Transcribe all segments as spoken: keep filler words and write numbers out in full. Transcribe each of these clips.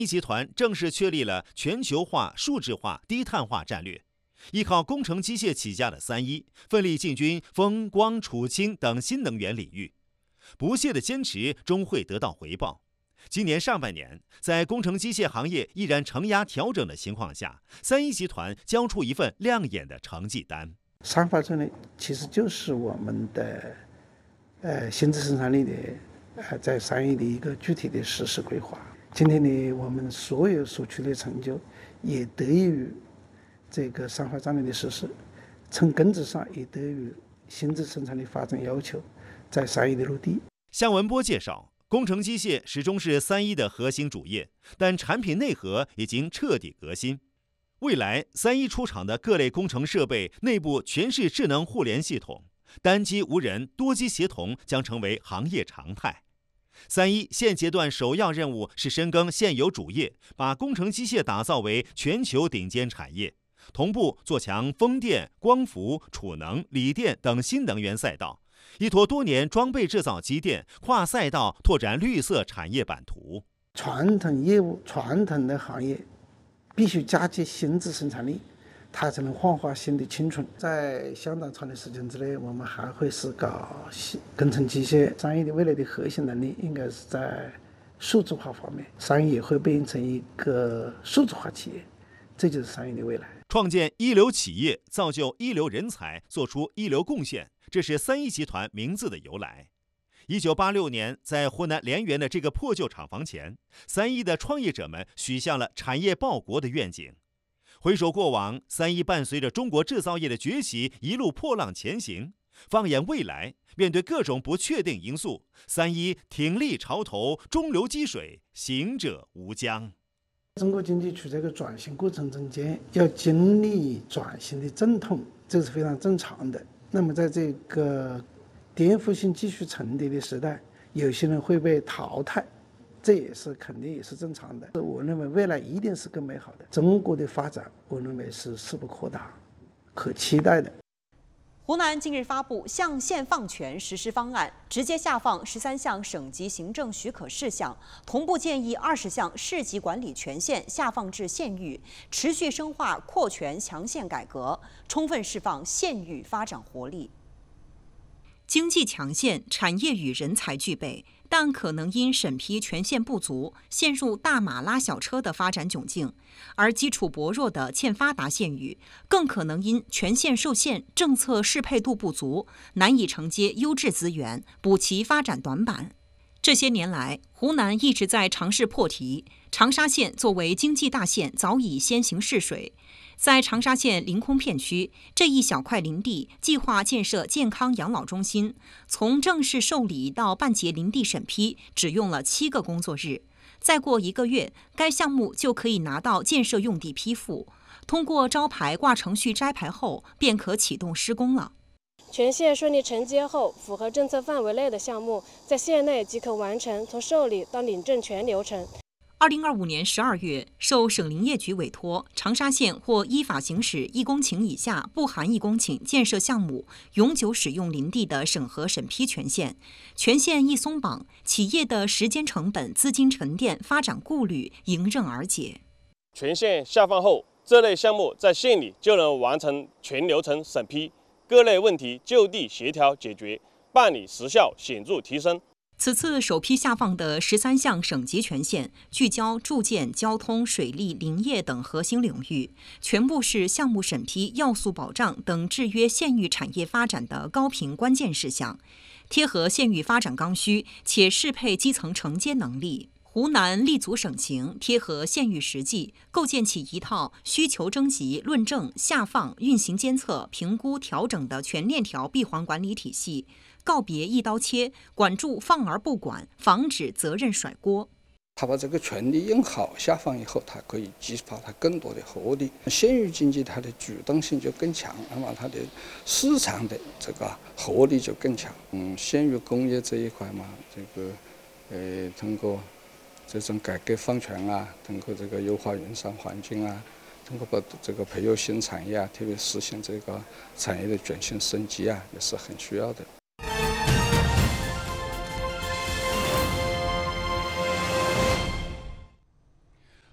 一集团正式确立了全球化、数字化、低碳化战略。依靠工程机械起家的三一，奋力进军风光、储氢等新能源领域，不懈的坚持终会得到回报。今年上半年，在工程机械行业依然承压调整的情况下，三一集团交出一份亮眼的成绩单。 三化战略其实就是我们的呃新质生产力的呃在三一的一个具体的实施规划。今天呢，我们所有所取的成就也得益于这个三化战略的实施，从根子上也得益于新质生产力发展要求在三一的落地。 向文波介绍，工程机械始终是三一的核心主业，但产品内核已经彻底革新。未来三一出厂的各类工程设备内部全是智能互联系统，单机无人、多机协同将成为行业常态。三一现阶段首要任务是深耕现有主业，把工程机械打造为全球顶尖产业，同步做强风电、光伏、储能、锂电等新能源赛道，依托多年装备制造积淀，跨赛道拓展绿色产业版图。 传统业务、传统的行业必须加接新质生产力，它才能焕发新的青春。在相当长的时间之内，我们还会是搞工程机械。三一的未来的核心能力应该是在数字化方面，三一也会变成一个数字化企业，这就是三一的未来。 创建一流企业，造就一流人才，做出一流贡献，这是三一集团名字的由来。一九八六年，在湖南滧源的这个破旧厂房前，三一的创业者们许下了产业报国的愿景。回首过往，三一伴随着中国制造业的崛起一路破浪前行。放眼未来，面对各种不确定因素，三一挺立潮头，中流击水，行者无疆。 中国经济处在一个转型过程中间，要经历转型的阵痛，这是非常正常的。那么在这个颠覆性继续重叠的时代，有些人会被淘汰，这也是肯定也是正常的。我认为未来一定是更美好的。中国的发展，我认为是势不可挡，可期待的。 湖南近日发布向县放权实施方案，直接下放十三项省级行政许可事项，同步建议二十项市级管理权限下放至县域，持续深化扩权强县改革，充分释放县域发展活力。 经济强县，产业与人才具备，但可能因审批权限不足，陷入大马拉小车的发展窘境；而基础薄弱的欠发达县域，更可能因权限受限、政策适配度不足，难以承接优质资源，补齐发展短板。这些年来，湖南一直在尝试破题。长沙县作为经济大县，早已先行试水。在长沙县临空片区这一小块林地，计划建设健康养老中心，从正式受理到办结林地审批，只用了七个工作日。再过一个月，该项目就可以拿到建设用地批复，通过招牌挂程序摘牌后，便可启动施工了。 权限顺利承接后，符合政策范围内的项目，在县内即可完成从受理到领证全流程。 二零二五年十二月，受省林业局委托，长沙县或依法行使一公顷以下不含一公顷建设项目永久使用林地的审核审批权限。权限一松绑，企业的时间成本、资金沉淀、发展顾虑迎刃而解。 权限下放后，这类项目在县里就能完成全流程审批，各类问题就地协调解决，办理时效显著提升。 此次首批下放的十三项省级权限，聚焦住建、交通、水利、林业等核心领域，全部是项目审批、要素保障等制约县域产业发展的高频关键事项，贴合县域发展刚需，且适配基层承接能力。湖南立足省情，贴合县域实际，构建起一套需求征集、论证、下放、运行监测、评估、调整的全链条闭环管理体系，告别一刀切，管住放而不管，防止责任甩锅。 他把这个权利用好，下放以后，它可以激发它更多的活力。县域经济它的主动性就更强，那么它的市场的这个活力就更强。嗯，县域工业这一块嘛，这个呃，通过这种改革放权啊，通过这个优化营商环境啊，通过把这个培育新产业啊，特别实现这个产业的转型升级啊，也是很需要的。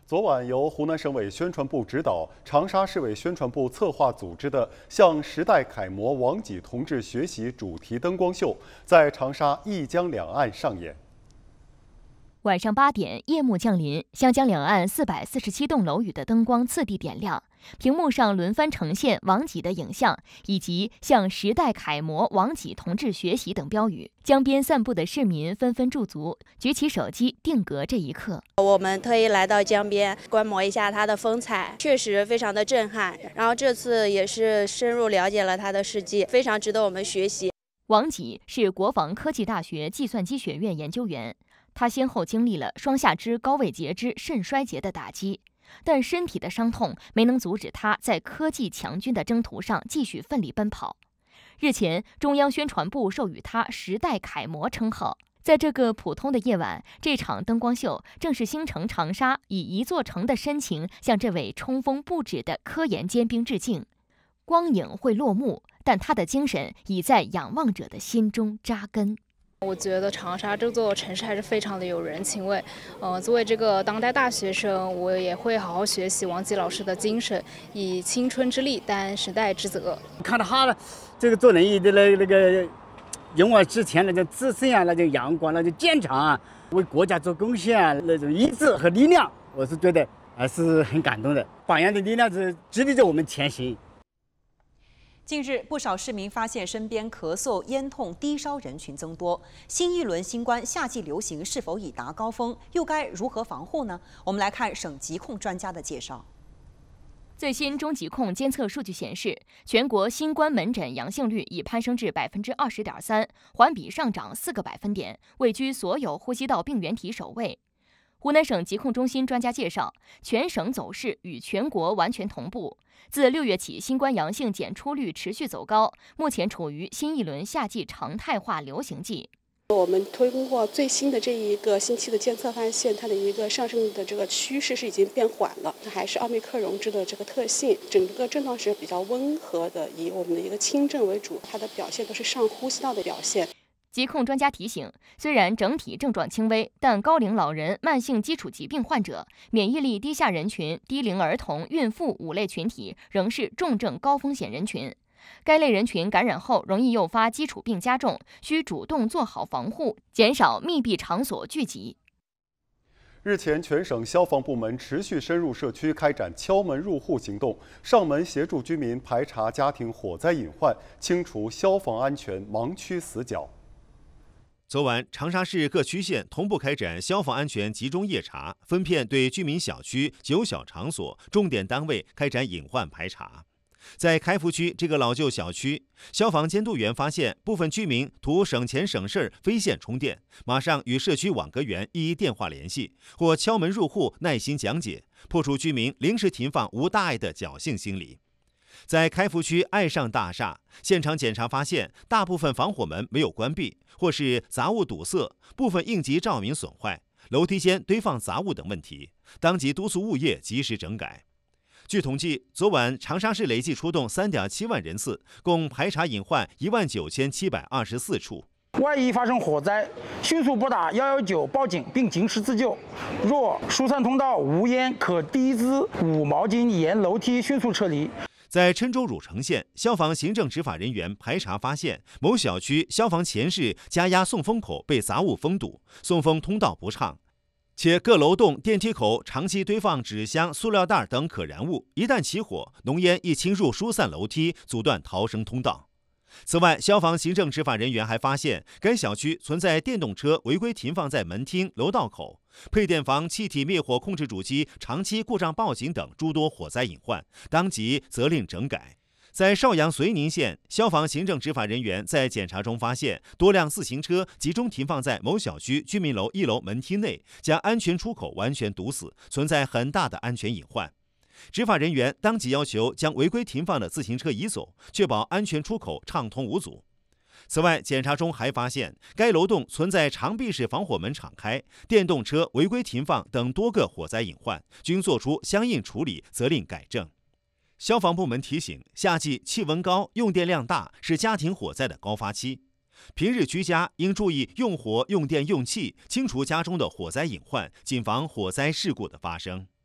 昨晚由湖南省委宣传部指导、长沙市委宣传部策划组织的向时代楷模王济同志学习主题灯光秀在长沙一江两岸上演。 晚上八点，夜幕降临，湘江两岸四百四十七栋楼宇的灯光次第点亮，屏幕上轮番呈现王济的影像以及向时代楷模王济同志学习等标语。江边散步的市民纷纷驻足，举起手机定格这一刻。 我们特意来到江边观摩一下它的风采，确实非常的震撼。然后这次也是深入了解了它的事迹，非常值得我们学习。 王济是国防科技大学计算机学院研究员。他先后经历了双下肢高位截肢、肾衰竭的打击，但身体的伤痛没能阻止他在科技强军的征途上继续奋力奔跑。日前，中央宣传部授予他“时代楷模”称号。在这个普通的夜晚，这场灯光秀正是星城长沙以一座城的深情向这位冲锋不止的科研尖兵致敬。光影会落幕，但他的精神已在仰望者的心中扎根。 我觉得长沙这座城市还是非常的有人情味。呃，作为这个当代大学生，我也会好好学习王济老师的精神，以青春之力担时代之责。 看到他的这个做人的那那个勇往直前那种自信啊，那种阳光，那种坚强啊，为国家做贡献啊，那种意志和力量，我是觉得还是很感动的。榜样的力量是激励着我们前行。 近日，不少市民发现身边咳嗽、咽痛、低烧人群增多。新一轮新冠夏季流行是否已达高峰？又该如何防护呢？我们来看省疾控专家的介绍。 最新中疾控监测数据显示，全国新冠门诊阳性率已攀升至百分之二十点三，环比上涨四个百分点，位居所有呼吸道病原体首位。湖南省疾控中心专家介绍，全省走势与全国完全同步。自六月起，新冠阳性检出率持续走高，目前处于新一轮夏季常态化流行季。 我们通过最新的这一个星期的监测发现，它的一个上升的这个趋势是已经变缓了，它还是奥密克戎株的这个特性，整个症状是比较温和的，以我们的一个轻症为主，它的表现都是上呼吸道的表现。 疾控专家提醒，虽然整体症状轻微，但高龄老人、慢性基础疾病患者、免疫力低下人群、低龄儿童、孕妇五类群体仍是重症高风险人群。该类人群感染后容易诱发基础病加重，需主动做好防护，减少密闭场所聚集。 日前，全省消防部门持续深入社区开展敲门入户行动，上门协助居民排查家庭火灾隐患，清除消防安全盲区死角。 昨晚，长沙市各区县同步开展消防安全集中夜查，分片对居民小区、九小场所、重点单位开展隐患排查。在开福区这个老旧小区，消防监督员发现部分居民图省钱省事儿飞线充电，马上与社区网格员一一电话联系，或敲门入户耐心讲解，破除居民临时停放无大碍的侥幸心理。在开福区爱上大厦，现场检查发现，大部分防火门没有关闭，或是杂物堵塞，部分应急照明损坏，楼梯间堆放杂物等问题，当即督促物业及时整改。据统计，昨晚长沙市累计出动 三点七万人次，共排查隐患一万九千七百二十四处。 万一发生火灾，迅速拨打一一九报警并及时自救。若疏散通道无烟，可滴滋捂毛巾沿楼梯迅速撤离。 在郴州汝城县，消防行政执法人员排查发现，某小区消防前室加压送风口被杂物封堵，送风通道不畅，且各楼栋电梯口长期堆放纸箱、塑料袋等可燃物，一旦起火，浓烟易侵入疏散楼梯，阻断逃生通道。此外，消防行政执法人员还发现，该小区存在电动车违规停放在门厅、楼道口，配电房气体灭火控制主机长期故障报警等诸多火灾隐患，当即责令整改。在邵阳绥宁县，消防行政执法人员在检查中发现，多辆自行车集中停放在某小区居民楼一楼门厅内，将安全出口完全堵死，存在很大的安全隐患。执法人员当即要求将违规停放的自行车移走，确保安全出口畅通无阻。此外，检查中还发现，该楼栋存在长壁式防火门敞开、电动车违规停放等多个火灾隐患，均作出相应处理，责令改正。消防部门提醒，夏季气温高、用电量大是家庭火灾的高发期，平日居家应注意用火、用电、用气，清除家中的火灾隐患，谨防火灾事故的发生。